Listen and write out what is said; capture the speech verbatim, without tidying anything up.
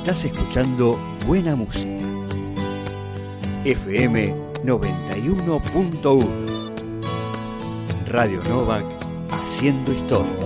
Estás escuchando buena música. F M noventa y uno punto uno. Radio Novak, haciendo historia.